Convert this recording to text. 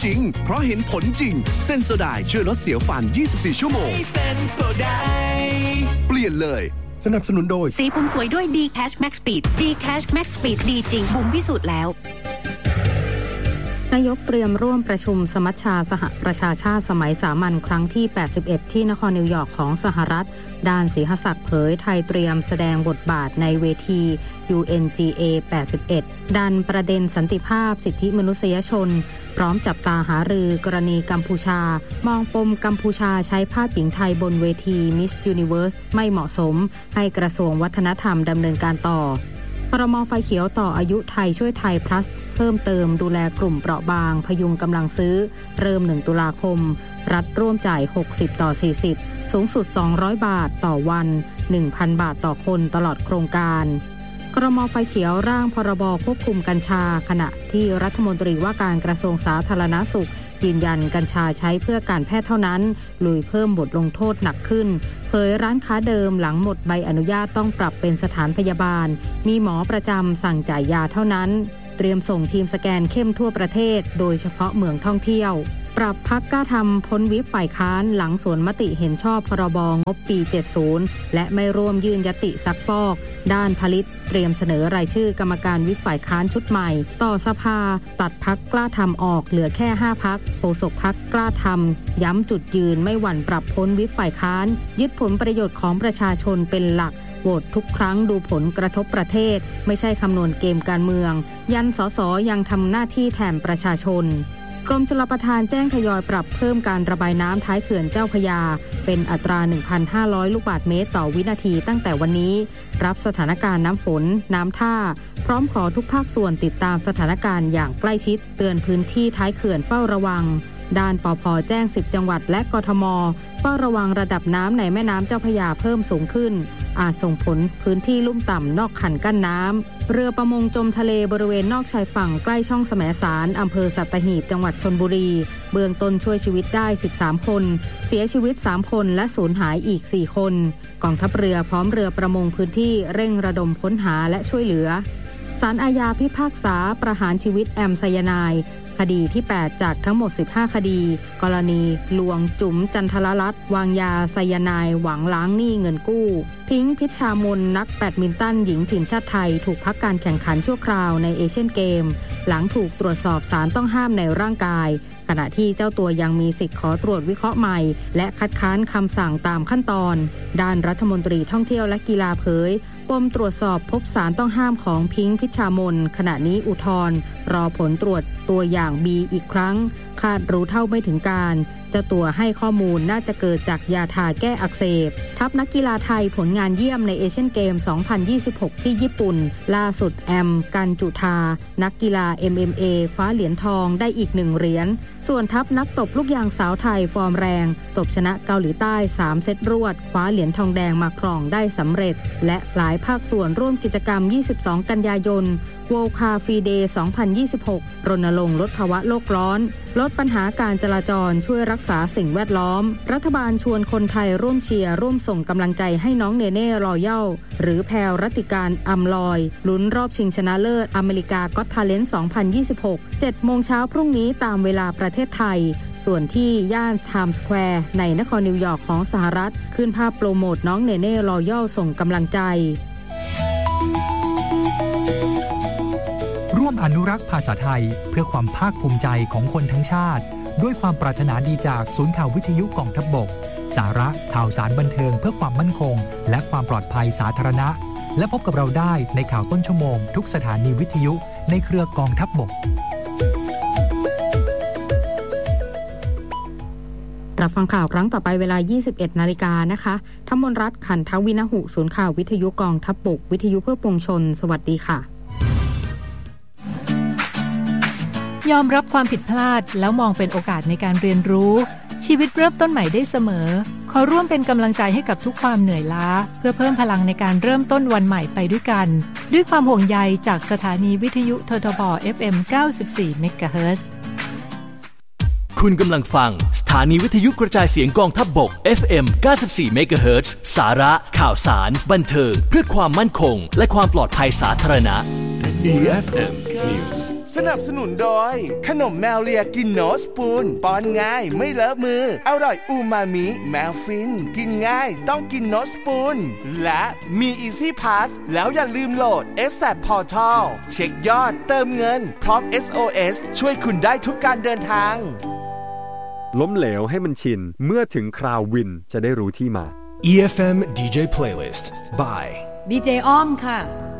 จริงเพราะเห็นผลจริงเซนโซไดช่วยลดเสียวฟัน24ชั่วโมงเซนโซไดเปลี่ยนเลยสนับสนุนโดยสีผมสวยด้วย D-Cash Max Speed D-Cash Max Speed ดีจริงบุ๋มพิสูจน์แล้วนายกเตรียมร่วมประชุมสมัชชาสหประชาชาติสมัยสามัญครั้งที่81ที่นครนิวยอร์กของสหรัฐด้านศรีหศักดิ์เผยไทยเตรียมแสดงบทบาทในเวที UNGA 81ดันประเด็นสันติภาพสิทธิมนุษยชนพร้อมจับตาหารือกรณีกัมพูชามองปมกัมพูชาใช้ภาพหญิงไทยบนเวที Miss Universe ไม่เหมาะสมให้กระทรวงวัฒนธรรมดำเนินการต่อครม.ไฟเขียวต่ออายุไทยช่วยไทย plus เพิ่มเติมดูแลกลุ่มเปราะบางพยุงกำลังซื้อเริ่ม1ตุลาคมรัฐร่วมจ่าย60ต่อ40สูงสุด200บาทต่อวัน 1,000 บาทต่อคนตลอดโครงการครม.ไฟเขียวร่างพรบควบคุมกัญชาขณะที่รัฐมนตรีว่าการกระทรวงสาธารณสุขยืนยันกัญชาใช้เพื่อการแพทย์เท่านั้นลุยเพิ่มบทลงโทษหนักขึ้นเผยร้านค้าเดิมหลังหมดใบอนุญาตต้องปรับเป็นสถานพยาบาลมีหมอประจำสั่งจ่ายยาเท่านั้นเตรียมส่งทีมสแกนเข้มทั่วประเทศโดยเฉพาะเมืองท่องเที่ยวปรับพรรคกล้าทำพ้นวิปฝ่ายค้านหลังสวนมติเห็นชอบพรบงบปี70และไม่ร่วมยื่นยติซักฟอกด้านผลิตเตรียมเสนอรายชื่อกรรมการวิปฝ่ายค้านชุดใหม่ต่อสภาตัดพรรคกล้าทำออกเหลือแค่5พรรคโฆษกพรรคกล้าทำย้ำจุดยืนไม่หวั่นปรับพ้นวิปฝ่ายค้านยึดผลประโยชน์ของประชาชนเป็นหลักโหวตทุกครั้งดูผลกระทบประเทศไม่ใช่คำนวณเกมการเมืองยันสสยังทำหน้าที่แทนประชาชนกรมชลประทานแจ้งทยอยปรับเพิ่มการระบายน้ำท้ายเขื่อนเจ้าพระยาเป็นอัตรา 1,500 ลูกบาศก์เมตรต่อวินาทีตั้งแต่วันนี้รับสถานการณ์น้ำฝนน้ำท่าพร้อมขอทุกภาคส่วนติดตามสถานการณ์อย่างใกล้ชิดเตือนพื้นที่ท้ายเขื่อนเฝ้าระวังด้านปภ.แจ้ง10จังหวัดและกทม.เฝ้าระวังระดับน้ำในแม่น้ำเจ้าพระยาเพิ่มสูงขึ้นอาจส่งผลพื้นที่ลุ่มต่ำนอกคันกั้นน้ำเรือประมงจมทะเลบริเวณนอกชายฝั่งใกล้ช่องแสมสารอำเภอสัตหีบจังหวัดชลบุรีเบื้องต้นช่วยชีวิตได้13คนเสียชีวิต3คนและสูญหายอีก4คนกองทัพเรือพร้อมเรือประมงพื้นที่เร่งระดมค้นหาและช่วยเหลือศาลอาญาพิพากษาประหารชีวิตแอมไซยาไนด์คดีที่8จากทั้งหมด15คดีกรณีลวงจุ๋มจันทรรัตน์วางยาไซยาไนด์หวังล้างหนี้เงินกู้พิงค์พิชชามนนักแบดมินตันหญิงทีมชาติไทยถูกพักการแข่งขันชั่วคราวในเอเชียนเกมหลังถูกตรวจสอบสารต้องห้ามในร่างกายขณะที่เจ้าตัวยังมีสิทธิ์ขอตรวจวิเคราะห์ใหม่และคัดค้านคำสั่งตามขั้นตอนด้านรัฐมนตรีท่องเที่ยวและกีฬาเผยปมตรวจสอบพบสารต้องห้ามของพิงค์พิชชามนขณะนี้อุทธรณ์รอผลตรวจตัวอย่าง B อีกครั้งคาดรู้เท่าไม่ถึงการเจ้าตัวให้ข้อมูลน่าจะเกิดจากยาทาแก้อักเสบทัพนักกีฬาไทยผลงานเยี่ยมในเอเชียนเกม 2026 ที่ญี่ปุ่นล่าสุดแอมกันจุธานักกีฬา MMA คว้าเหรียญทองได้อีก1เหรียญส่วนทัพนักตบลูกยางสาวไทยฟอร์มแรงตบชนะเกาหลีใต้3เซตรวดคว้าเหรียญทองแดงมาครองได้สำเร็จและหลายภาคส่วนร่วมกิจกรรม22กันยายนWorld Car Free Day 2026 รณรงค์ลดภาวะโลกร้อนลดปัญหาการจราจรช่วยรักษาสิ่งแวดล้อมรัฐบาลชวนคนไทยร่วมเชียร์ร่วมส่งกำลังใจให้น้องเนเน่รอยัลหรือแพรรัตติการอัมลอยลุ้นรอบชิงชนะเลิศอเมริกาก็อตทาเลนต์ 2026 7 โมงเช้าพรุ่งนี้ตามเวลาประเทศไทยส่วนที่ย่านไทม์สแควร์ในนครนิวยอร์กของสหรัฐขึ้นภาพโปรโมทน้องเนเน่รอยัลส่งกำลังใจร่วมอนุรักษ์ภาษาไทยเพื่อความภาคภูมิใจของคนทั้งชาติด้วยความปรารถนาดีจากศูนย์ข่าววิทยุกองทัพบกสาระข่าวสารบันเทิงเพื่อความมั่นคงและความปลอดภัยสาธารณะและพบกับเราได้ในข่าวต้นชั่วโมงทุกสถานีวิทยุในเครือกองทัพบกรับฟังข่าวครั้งต่อไปเวลา 21 นาฬิกานะคะธมนรัตน์ขันทวินหุศูนย์ข่าววิทยุกองทัพบกวิทยุเพื่อปวงชนสวัสดีค่ะยอมรับความผิดพลาดแล้วมองเป็นโอกาสในการเรียนรู้ชีวิตเริ่มต้นใหม่ได้เสมอขอร่วมเป็นกำลังใจให้กับทุกความเหนื่อยล้าเพื่อเพิ่มพลังในการเริ่มต้นวันใหม่ไปด้วยกันด้วยความห่วงใยจากสถานีวิทยุททบ FM 94 เมกะเฮิรตซ์คุณกำลังฟังสถานีวิทยุกระจายเสียงกองทัพบก FM 94 เมกะเฮิรตซ์สาระข่าวสารบันเทิงเพื่อความมั่นคงและความปลอดภัยสาธารณะ EFM News สนับสนุนโดยขนมแมวเลียกินโนสปูนป้อนง่ายไม่เลอะมืออร่อยอูมามิแมวฟินกินง่ายต้องกินโนสปูนและมี Easy Pass แล้วอย่าลืมโหลด SAP Portal เช็คยอดเติมเงินพร้อม SOS ช่วยคุณได้ทุกการเดินทางล้มเหลวให้มันชินเมื่อถึงคราววินจะได้รู้ที่มา EFM DJ Playlist by ดีเจอ้อมค่ะ